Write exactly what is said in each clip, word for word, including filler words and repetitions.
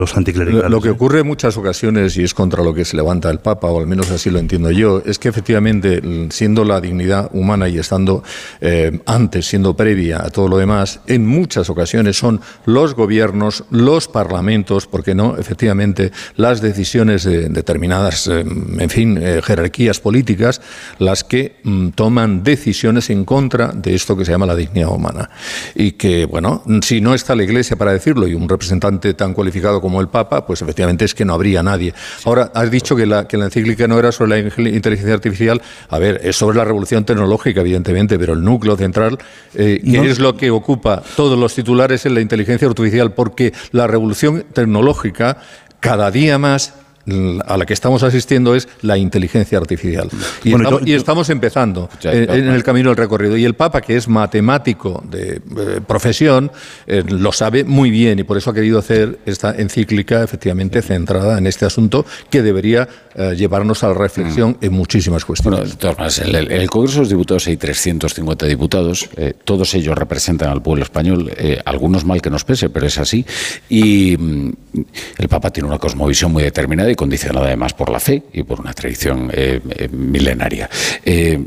los anticlericales. Lo, lo que ocurre en muchas ocasiones, y es contra lo que se levanta el Papa, o al menos así lo entiendo yo, es que efectivamente, siendo la dignidad humana y estando eh, antes, siendo previa a todo lo demás, en muchas ocasiones son los gobiernos, los parlamentos, porque no, efectivamente, las decisiones de determinadas, eh, en fin, eh, jerarquías políticas, las que mm, toman decisiones en contra de esto que se llama la dignidad humana. Y que, bueno, si no está la Iglesia para decirlo y un representante tan cualificado como el Papa, pues efectivamente es que no habría nadie. Ahora, has dicho que la, que la encíclica no era sobre la inteligencia artificial. A ver, es sobre la revolución tecnológica, evidentemente, pero el núcleo central, eh, que no es lo que ocupa todos los titulares, en la inteligencia artificial, porque la revolución tecnológica, cada día más, a la que estamos asistiendo es la inteligencia artificial. Y, bueno, estamos, yo, yo, y estamos empezando ya, en, en el camino del recorrido. Y el Papa, que es matemático de eh, profesión, eh, lo sabe muy bien y por eso ha querido hacer esta encíclica efectivamente centrada en este asunto que debería eh, llevarnos a la reflexión mm. en muchísimas cuestiones. Bueno, de todas maneras, en el, en el Congreso de los Diputados hay trescientos cincuenta diputados, eh, todos ellos representan al pueblo español, eh, algunos mal que nos pese, pero es así. Y mm, el Papa tiene una cosmovisión muy determinada y condicionada además por la fe y por una tradición eh, eh, milenaria. Eh,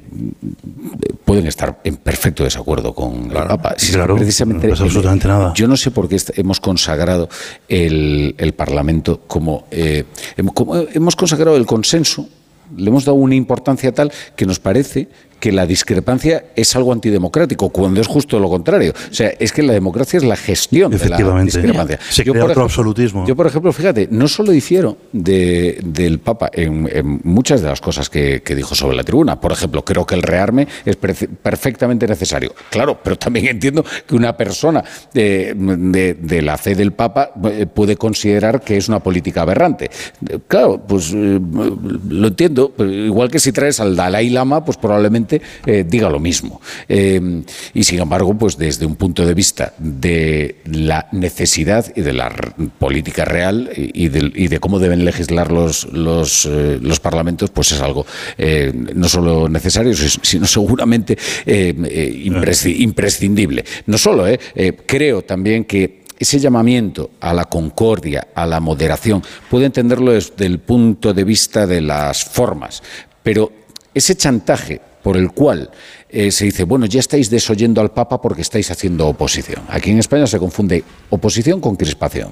pueden estar en perfecto desacuerdo con claro, el Papa. Si claro, precisamente, no pasa absolutamente nada. Yo no sé por qué hemos consagrado el, el Parlamento como, eh, como... Hemos consagrado el consenso, le hemos dado una importancia tal que nos parece que la discrepancia es algo antidemocrático, cuando es justo lo contrario. O sea, es que la democracia es la gestión de la discrepancia. Se yo, crea por otro ejemplo, absolutismo. Yo, por ejemplo, fíjate, no solo difiero de, del Papa en, en muchas de las cosas que, que dijo sobre la tribuna. Por ejemplo, creo que el rearme es perfectamente necesario. Claro, pero también entiendo que una persona de, de, de la fe del Papa puede considerar que es una política aberrante. Claro, pues eh, lo entiendo. Igual que si traes al Dalai Lama, pues probablemente Eh, diga lo mismo. Eh, y sin embargo, pues desde un punto de vista de la necesidad y de la política real y de, y de cómo deben legislar los, los, eh, los parlamentos, pues es algo eh, no solo necesario, sino seguramente eh, eh, impresc- imprescindible. No solo, eh, eh, creo también que ese llamamiento a la concordia, a la moderación, puedo entenderlo desde el punto de vista de las formas, pero ese chantaje por el cual eh, se dice, bueno, ya estáis desoyendo al Papa porque estáis haciendo oposición. Aquí en España se confunde oposición con crispación,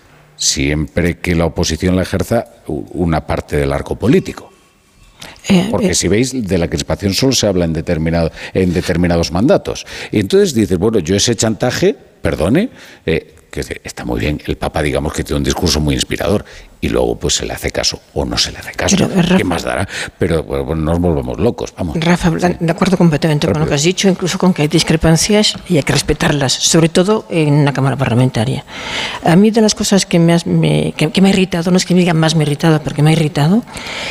siempre que la oposición la ejerza una parte del arco político. Porque eh, eh. si veis, de la crispación solo se habla en, determinado, en determinados mandatos. Y entonces dices, bueno, yo ese chantaje, perdone, eh, que está muy bien, el Papa digamos que tiene un discurso muy inspirador y luego pues se le hace caso o no se le hace caso, pero, Rafa, ¿qué más dará? Pero bueno, no nos volvamos locos, vamos. Rafa, sí. De acuerdo completamente Rápido. con lo que has dicho, incluso con que hay discrepancias y hay que respetarlas, sobre todo en una Cámara Parlamentaria. A mí de las cosas que me, has, me, que, que me ha irritado, no es que me digan más me ha irritado, porque me ha irritado,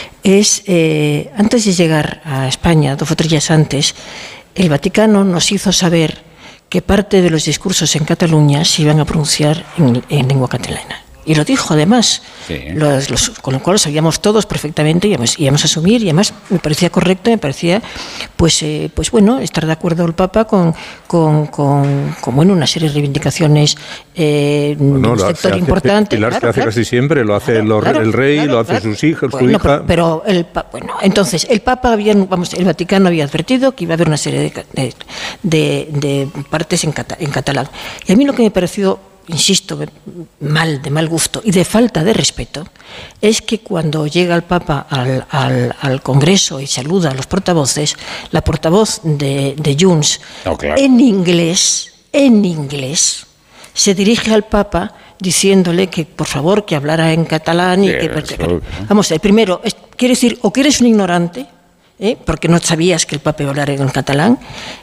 es eh, antes de llegar a España, dos o tres días antes, el Vaticano nos hizo saber que parte de los discursos en Cataluña se iban a pronunciar en, en lengua catalana. Y lo dijo, además, sí. los, los, con lo cual lo sabíamos todos perfectamente, y íbamos, íbamos a asumir, y además me parecía correcto, me parecía, pues, eh, pues bueno, estar de acuerdo el Papa con, con, con, con bueno, una serie de reivindicaciones eh, bueno, de un sector hace, importante. Pilar claro, se hace claro, casi siempre, lo hace claro, el, claro, el rey, claro, lo hace claro. sus hijos, bueno, su hija. Pero, pero el, bueno, entonces, el Papa había, vamos, el Vaticano había advertido que iba a haber una serie de, de, de, de partes en, cata, en catalán. Y a mí lo que me pareció, insisto, mal, de mal gusto y de falta de respeto, es que cuando llega el Papa al, al, al Congreso y saluda a los portavoces, la portavoz de, de Junts, oh, claro. en inglés, en inglés, se dirige al Papa diciéndole que, por favor, que hablara en catalán y que... Eso, ¿no? Vamos, el primero, es, quiere decir, o que eres un ignorante, ¿eh? porque no sabías que el Papa iba a hablar en catalán,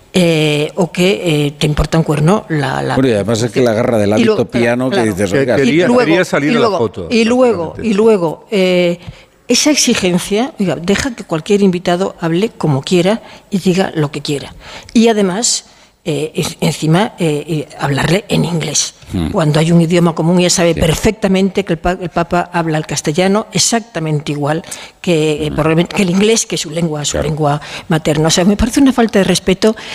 Eh, o que eh, te importa un cuerno la... la bueno, y además es que la agarra del hábito luego, piano claro, que dices... Que quería, y luego, quería salir y luego, a la foto. Y luego, y luego eh, esa exigencia, oiga, deja que cualquier invitado hable como quiera y diga lo que quiera. Y además, eh, encima, eh, hablarle en inglés. Hmm. Cuando hay un idioma común, ya sabe sí. perfectamente que el, pa el Papa habla el castellano exactamente igual que, eh, probablemente, que el inglés, que es su lengua, su claro. lengua materna. O sea, me parece una falta de respeto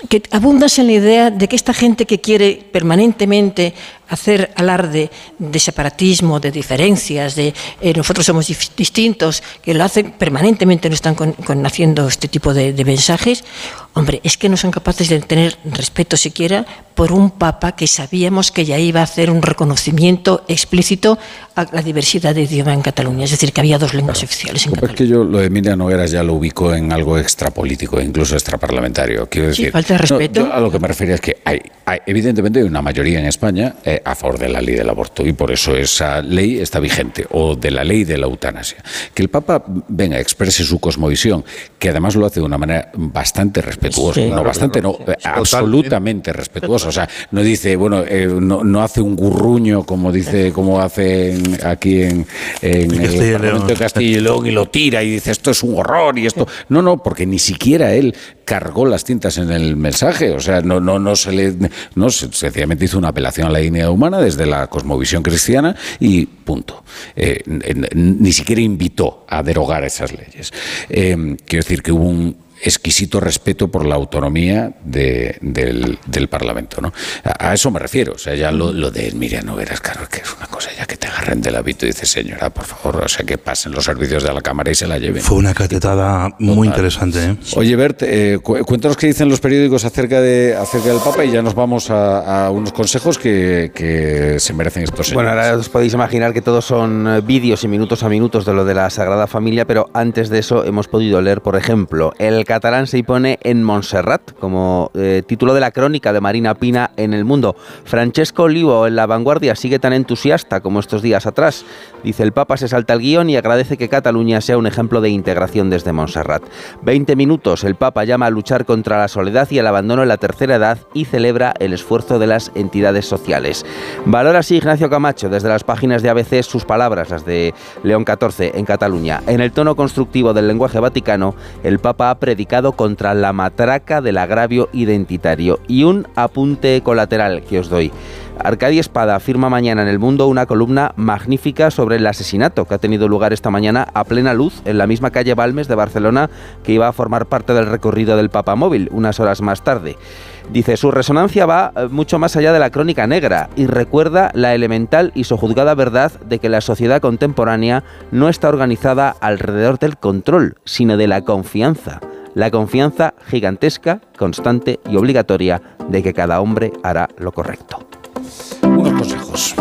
que abundas en la idea de que esta gente que quiere permanentemente hacer alarde de separatismo, de diferencias, de eh, nosotros somos dif- distintos, que lo hacen permanentemente, no están con, con haciendo este tipo de, de mensajes, hombre, es que no son capaces de tener respeto siquiera por un papa que sabíamos que ya iba a hacer un reconocimiento explícito a la diversidad de idioma en Cataluña, es decir, que había dos lenguas oficiales en Cataluña. Es que yo lo de Miriam Nogueras ya lo ubico en algo extrapolítico, incluso extraparlamentario. Quiero decir, sí, falta de respeto. No, yo a lo que me refería es que hay, hay evidentemente hay una mayoría en España eh, a favor de la ley del aborto y por eso esa ley está vigente, o de la ley de la eutanasia. Que el Papa venga, exprese su cosmovisión, que además lo hace de una manera bastante respetuosa, sí, no claro, bastante, no, sí, absolutamente respetuosa. O sea, no dice, bueno, eh, no, no hace un gurruño como dice, como hace en, aquí en, en el Parlamento de Castilla y León y lo tira y dice esto es un horror y esto. No, no, porque ni siquiera él cargó las tintas en el mensaje. O sea, no, no, no se le, no, sencillamente hizo una apelación a la dignidad humana desde la cosmovisión cristiana y punto. Eh, ni siquiera invitó a derogar esas leyes. Eh, quiero decir que hubo un exquisito respeto por la autonomía de, del, del Parlamento, ¿no? A, a eso me refiero. O sea, ya lo, lo de Miriam Nogueras, claro, que es una cosa ya que te agarren del hábito y dices, señora, por favor, o sea, que pasen los servicios de la Cámara y se la lleven. Fue una catetada muy interesante, ¿eh? Oye, Bert, eh, cu- cuéntanos qué dicen los periódicos acerca de acerca del Papa y ya nos vamos a, a unos consejos que, que se merecen estos señores. Bueno, ahora os podéis imaginar que todos son vídeos y minutos a minutos de lo de la Sagrada Familia, pero antes de eso hemos podido leer, por ejemplo, el catalán se impone en Montserrat, como eh, título de la crónica de Marina Pina en El Mundo. Francesco Olivo en La Vanguardia sigue tan entusiasta como estos días atrás. Dice, el Papa se salta el guión y agradece que Cataluña sea un ejemplo de integración desde Montserrat. veinte minutos, el Papa llama a luchar contra la soledad y el abandono en la tercera edad y celebra el esfuerzo de las entidades sociales. Valora así Ignacio Camacho desde las páginas de A B C sus palabras, las de León catorce en Cataluña. En el tono constructivo del lenguaje vaticano, el Papa ha predicado contra la matraca del agravio identitario. Y un apunte colateral que os doy. Arcadi Espada afirma mañana en El Mundo una columna magnífica sobre el asesinato que ha tenido lugar esta mañana a plena luz en la misma calle Balmes de Barcelona que iba a formar parte del recorrido del Papa Móvil unas horas más tarde. Dice, su resonancia va mucho más allá de la crónica negra y recuerda la elemental y sojuzgada verdad de que la sociedad contemporánea no está organizada alrededor del control, sino de la confianza. La confianza gigantesca, constante y obligatoria de que cada hombre hará lo correcto. Unos consejos.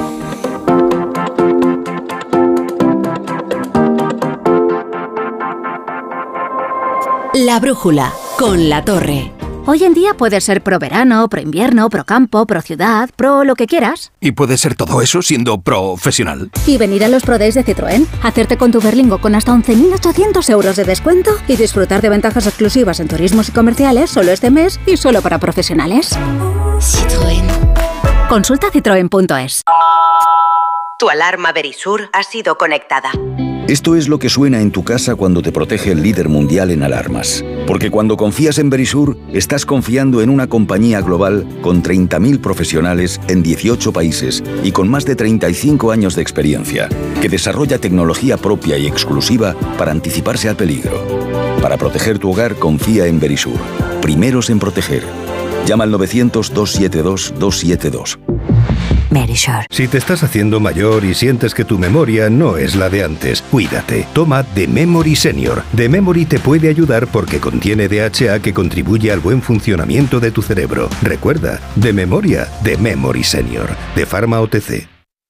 La brújula, con La Torre. Hoy en día puedes ser pro verano, pro invierno, pro campo, pro ciudad, pro lo que quieras. Y puedes ser todo eso siendo profesional. Y venir a los Pro Days de Citroën, hacerte con tu Berlingo con hasta once mil ochocientos euros de descuento y disfrutar de ventajas exclusivas en turismos y comerciales solo este mes y solo para profesionales. Citroën. Consulta citroen punto es. Tu alarma Verisur ha sido conectada. Esto es lo que suena en tu casa cuando te protege el líder mundial en alarmas. Porque cuando confías en Verisur, estás confiando en una compañía global con treinta mil profesionales en dieciocho países y con más de treinta y cinco años de experiencia, que desarrolla tecnología propia y exclusiva para anticiparse al peligro. Para proteger tu hogar, confía en Verisur. Primeros en proteger. Llama al novecientos, doscientos setenta y dos, doscientos setenta y dos. Verisur. Si te estás haciendo mayor y sientes que tu memoria no es la de antes, cuídate. Toma The Memory Senior. The Memory te puede ayudar porque contiene D H A que contribuye al buen funcionamiento de tu cerebro. Recuerda, de memoria, The Memory Senior. De Pharma O T C.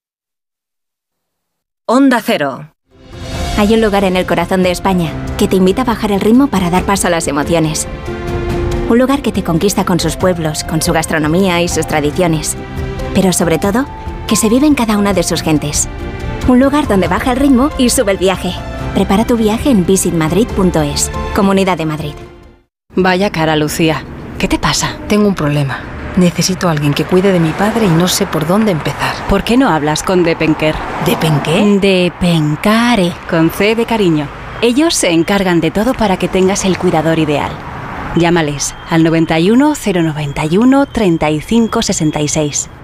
Onda Cero. Hay un lugar en el corazón de España que te invita a bajar el ritmo para dar paso a las emociones. Un lugar que te conquista con sus pueblos, con su gastronomía y sus tradiciones. Pero sobre todo, que se vive en cada una de sus gentes. Un lugar donde baja el ritmo y sube el viaje. Prepara tu viaje en visit madrid punto es. Comunidad de Madrid. Vaya cara, Lucía. ¿Qué te pasa? Tengo un problema. Necesito a alguien que cuide de mi padre y no sé por dónde empezar. ¿Por qué no hablas con Depenker? ¿Depenqué? Depencare. Con C de cariño. Ellos se encargan de todo para que tengas el cuidador ideal. Llámales al noventa y uno, cero noventa y uno, treinta y cinco sesenta y seis.